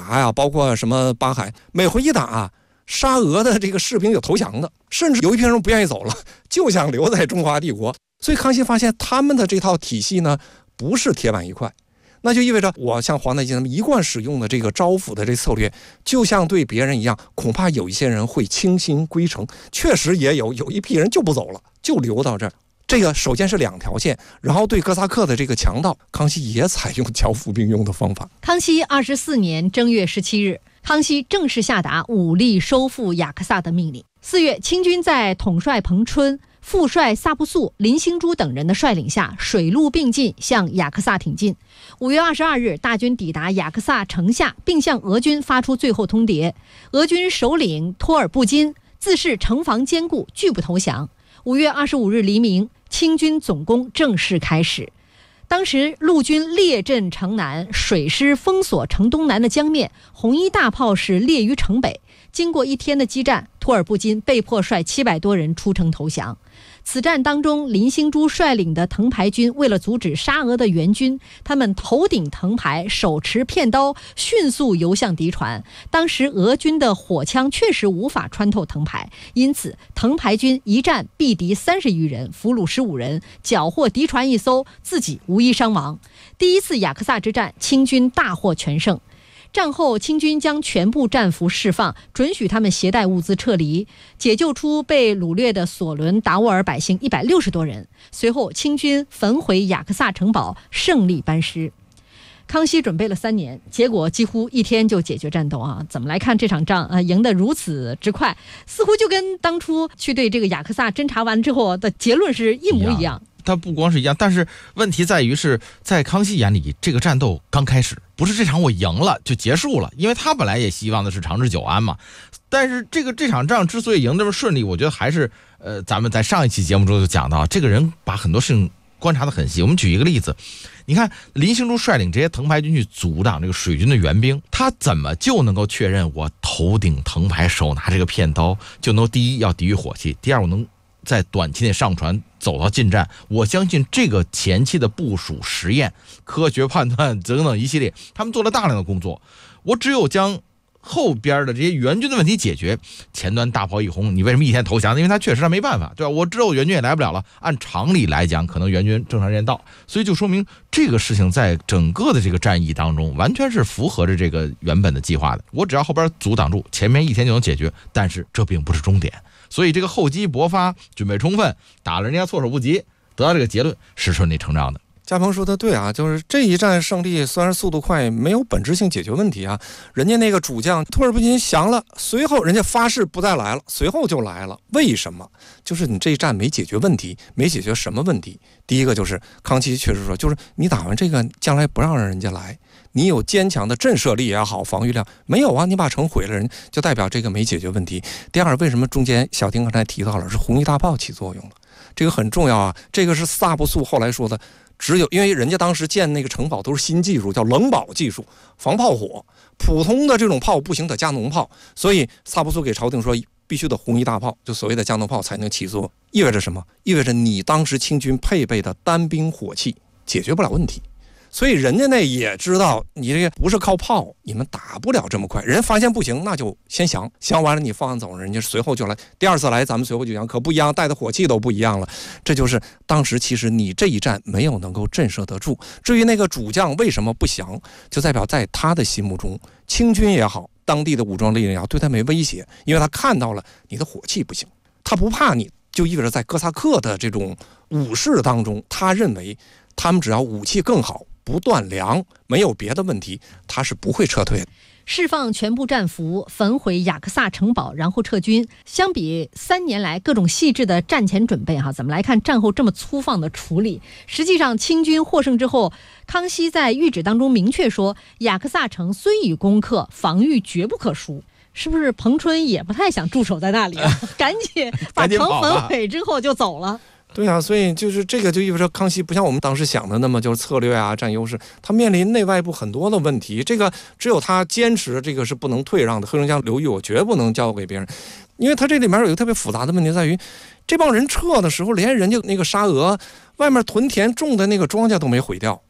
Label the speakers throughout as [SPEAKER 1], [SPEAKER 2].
[SPEAKER 1] 打呀，包括什么巴海，每回一打沙俄的这个士兵有投降的，甚至有一批人不愿意走了，就想留在中华帝国。所以康熙发现他们的这套体系呢，不是铁板一块，那就意味着我像皇太极他们一贯使用的这个招抚的这策略，就像对别人一样，恐怕有一些人会倾心归城，确实也有一批人就不走了，就留到这儿。这个首先是两条线，然后对哥萨克的这个强盗，康熙也采用剿抚并用的方法。
[SPEAKER 2] 康熙24年正月17日，康熙正式下达武力收复雅克萨的命令。4月，清军在统帅彭春、副帅萨布素、林兴珠等人的率领下，水陆并进向雅克萨挺进。5月22日，大军抵达雅克萨城下，并向俄军发出最后通牒。俄军首领托尔布金自恃城防坚固，拒不投降。5月25日黎明，清军总攻正式开始。当时陆军列阵城南，水师封锁城东南的江面，红衣大炮是列于城北。经过1天的激战，托尔布金被迫率700多人出城投降。此战当中，林兴珠率领的藤牌军为了阻止沙俄的援军，他们头顶藤牌，手持片刀，迅速游向敌船。当时俄军的火枪确实无法穿透藤牌，因此藤牌军一战毙敌30余人，俘虏15人，缴获敌船1艘，自己无一伤亡。第一次雅克萨之战，清军大获全胜。战后，清军将全部战俘释放，准许他们携带物资撤离，解救出被掳掠的索伦达斡尔百姓160多人。随后，清军焚毁雅克萨城堡，胜利班师。康熙准备了3年，结果几乎1天就解决战斗啊！怎么来看这场仗赢得如此之快，似乎就跟当初去对这个雅克萨侦查完之后的结论是一模一样。
[SPEAKER 3] 它不光是一样，但是问题在于是在康熙眼里，这个战斗刚开始，不是这场我赢了就结束了，因为他本来也希望的是长治久安嘛。但是这场仗之所以赢得这么顺利，我觉得还是咱们在上一期节目中就讲到，这个人把很多事情观察得很细。我们举一个例子，你看林兴珠率领这些藤牌军去阻挡这个水军的援兵，他怎么就能够确认我头顶藤牌，手拿这个片刀就能第一要抵御火器，第二我能在短期内上船走到近战？我相信这个前期的部署、实验、科学判断等等一系列，他们做了大量的工作。我只有将后边的这些援军的问题解决，前端大炮一轰，你为什么1天投降？因为他确实没办法，对吧？我之后援军也来不了了，按常理来讲，可能援军正常时间到，所以就说明这个事情在整个的这个战役当中，完全是符合着这个原本的计划的。我只要后边阻挡住，前面1天就能解决，但是这并不是终点。所以这个厚积薄发，准备充分，打了人家措手不及，得到这个结论是顺理成章的。
[SPEAKER 1] 嘉鹏说的对啊，就是这一战胜利虽然速度快，没有本质性解决问题啊。人家那个主将托尔布金降了，随后人家发誓不再来了，随后就来了。为什么？就是你这一战没解决问题，没解决什么问题？第一个就是康熙确实说，就是你打完这个，将来不让人家来。你有坚强的震慑力也好，防御量没有啊？你把城毁了，人就代表这个没解决问题。第二，为什么中间小丁刚才提到了是红衣大炮起作用了？这个很重要啊。这个是萨布素后来说的，只有因为人家当时建那个城堡都是新技术，叫冷堡技术，防炮火，普通的这种炮不行，得加农炮，所以萨布素给朝廷说必须得红衣大炮，就所谓的加农炮才能起作。意味着什么？意味着你当时清军配备的单兵火器解决不了问题。所以人家那也知道你这个不是靠炮，你们打不了这么快。人发现不行，那就先降完了你放走，人家随后就来。第二次来咱们随后就降，可不一样，带的火器都不一样了。这就是当时其实你这一战没有能够震慑得住。至于那个主将为什么不降，就代表在他的心目中，清军也好，当地的武装力量也好，对他没威胁，因为他看到了你的火器不行，他不怕你，就意味着在哥萨克的这种武士当中，他认为他们只要武器更好，不断粮，没有别的问题，他是不会撤退的。
[SPEAKER 2] 释放全部战俘，焚毁雅克萨城堡，然后撤军。相比3年来各种细致的战前准备怎么来看战后这么粗放的处理？实际上清军获胜之后，康熙在谕旨当中明确说，雅克萨城虽已攻克，防御绝不可输。是不是彭春也不太想驻守在那里啊？赶紧把城焚毁之后就走了。
[SPEAKER 1] 对啊，所以就是这个就意味着康熙不像我们当时想的那么就是策略啊占优势，他面临内外部很多的问题，这个只有他坚持这个是不能退让的。黑龙江流域我绝不能交给别人，因为他这里面有一个特别复杂的问题在于，这帮人撤的时候连人家那个沙俄外面屯田种的那个庄稼都没毁掉，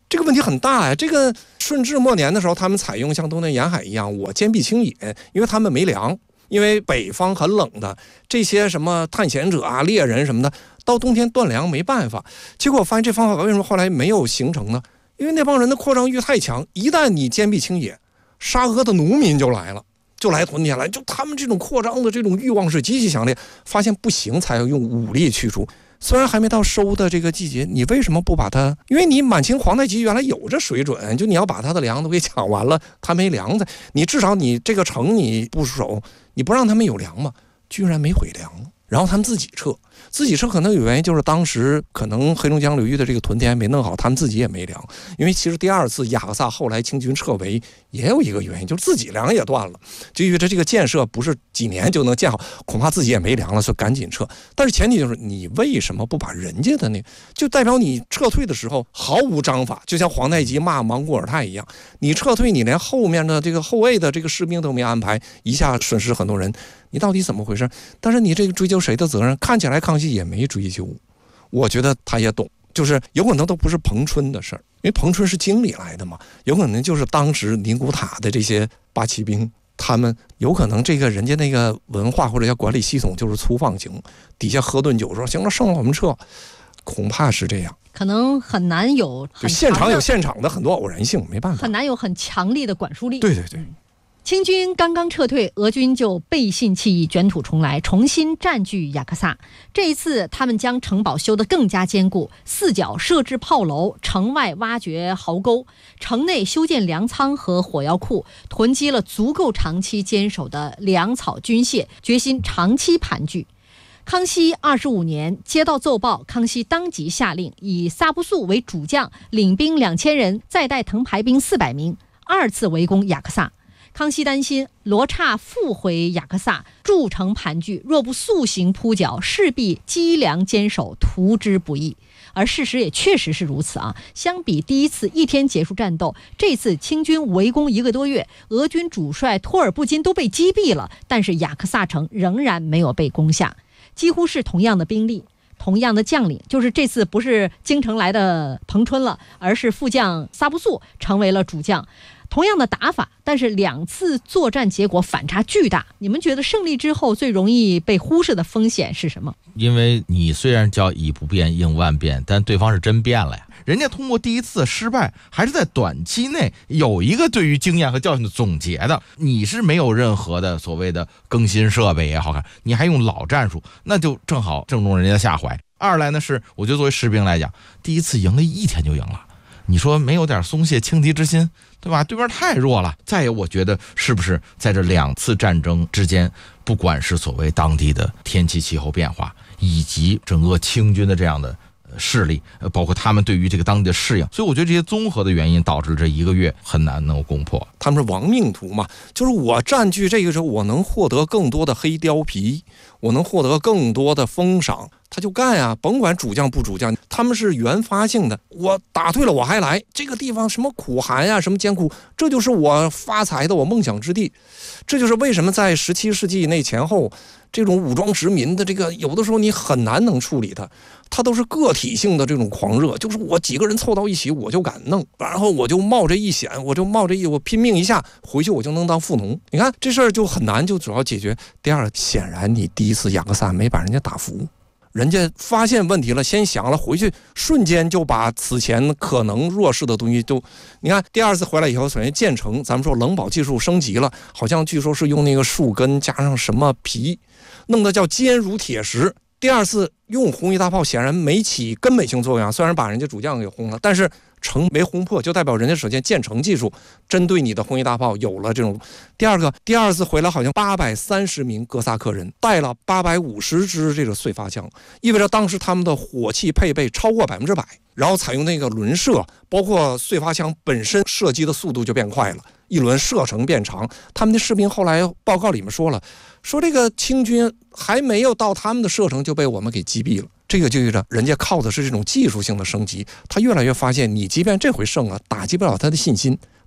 [SPEAKER 1] 这个问题很大呀。这个顺治末年的时候，他们采用像东南沿海一样，我坚壁清野，因为他们没粮，因为北方很冷的，这些什么探险者啊、猎人什么的，到冬天断粮没办法。结果我发现这方法为什么后来没有形成呢？因为那帮人的扩张欲太强，一旦你坚壁清野，沙俄的农民就来了，就来屯田来，就他们这种扩张的这种欲望是极其强烈，发现不行才要用武力驱除。虽然还没到收的这个季节，你为什么不把它？因为你满清皇太极原来有这水准，就你要把他的粮都给抢完了，他没粮的，你至少你这个城你不守，你不让他们有粮嘛，居然没毁粮，然后他们自己撤。自己撤可能有原因，就是当时可能黑龙江流域的这个屯田没弄好，他们自己也没粮。因为其实第二次雅克萨后来清军撤围也有一个原因，就是自己粮也断了，就因为这个建设不是几年就能建好，恐怕自己也没粮了，所以赶紧撤。但是前提就是你为什么不把人家的那就代表你撤退的时候毫无章法，就像皇太极骂莽古尔泰一样，你撤退你连后面的这个后卫的这个士兵都没安排，一下损失很多人，你到底怎么回事？但是你这个追究谁的责任？看起来康熙也没追究，我觉得他也懂，就是有可能都不是彭春的事儿，因为彭春是经理来的嘛，有可能就是当时宁古塔的这些八旗兵，他们有可能这个人家那个文化或者叫管理系统就是粗放型，底下喝顿酒说行了，剩了我们撤，恐怕是这样。
[SPEAKER 2] 可能很难有
[SPEAKER 1] 就现场有现场的很多偶然性，没办法，
[SPEAKER 2] 很难有很强力的管束力。
[SPEAKER 1] 对对对。
[SPEAKER 2] 清军刚刚撤退，俄军就背信弃义，卷土重来，重新占据雅克萨。这一次，他们将城堡修得更加坚固，四角设置炮楼，城外挖掘壕沟，城内修建粮仓和火药库，囤积了足够长期坚守的粮草军械，决心长期盘踞。康熙25年接到奏报，康熙当即下令以萨布素为主将，领兵2000人，再带藤牌兵400名，二次围攻雅克萨。康熙担心罗刹复回雅克萨，筑城盘踞，若不速行扑剿，势必积粮坚守，图之不易。而事实也确实是如此啊！相比第一次1天结束战斗，这次清军围攻1个多月，俄军主帅托尔布金都被击毙了，但是雅克萨城仍然没有被攻下，几乎是同样的兵力。同样的将领，就是这次不是京城来的彭春了，而是副将萨布素成为了主将。同样的打法，但是2次作战结果反差巨大。你们觉得胜利之后最容易被忽视的风险是什么？
[SPEAKER 3] 因为你虽然叫以不变应万变，但对方是真变了呀。人家通过第一次失败，还是在短期内有一个对于经验和教训的总结的。你是没有任何的所谓的更新设备也好看，你还用老战术，那就正好正中人家的下怀。二来呢是，我觉得作为士兵来讲，第一次赢了1天就赢了，你说没有点松懈轻敌之心，对吧？对面太弱了。再有，我觉得是不是在这2次战争之间，不管是所谓当地的天气气候变化，以及整个清军的这样的势力，包括他们对于这个当地的适应，所以我觉得这些综合的原因导致这1个月很难能够攻破。
[SPEAKER 1] 他们是亡命徒嘛，就是我占据这个时候，我能获得更多的黑貂皮，我能获得更多的封赏，他就干啊，甭管主将不主将，他们是原发性的。我打退了我还来，这个地方什么苦寒啊，什么艰苦，这就是我发财的我梦想之地。这就是为什么在17世纪那前后，这种武装殖民的这个有的时候你很难能处理它都是个体性的这种狂热，就是我几个人凑到一起我就敢弄，然后我就冒着一险，我拼命一下回去我就能当富农。你看这事儿就很难，就主要解决。第二，显然你第一次雅克萨没把人家打服，人家发现问题了，先想了，回去瞬间就把此前可能弱势的东西就，你看第二次回来以后，首先建成，咱们说冷保技术升级了，好像据说是用那个树根加上什么皮，弄得叫坚如铁石。第二次用红衣大炮显然没起根本性作用，虽然把人家主将给轰了，但是城没轰破，就代表人家首先建成技术针对你的红衣大炮有了这种。第二个，第二次回来好像830名哥萨克人带了850支这个碎发枪，意味着当时他们的火器配备超过100%，然后采用那个轮射，包括碎发枪本身射击的速度就变快了，一轮射程变长。他们的士兵后来报告里面说了，说这个清军还没有到他们的射程就被我们给击毙了。这个就意味着人家靠的是这种技术性的升级，他越来越发现你即便这回胜了，打击不了他的信心，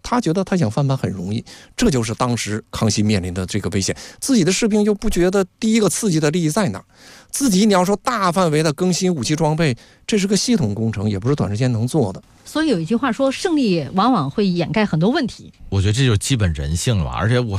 [SPEAKER 1] 他觉得他想翻盘很容易，这就是当时康熙面临的这个危险。自己的士兵又不觉得第一个刺激的利益在哪儿，自己你要说大范围的更新武器装备，这是个系统工程，也不是短时间能做的。
[SPEAKER 2] 所以有一句话说，胜利往往会掩盖很多问题。
[SPEAKER 3] 我觉得这就是基本人性了嘛。而且我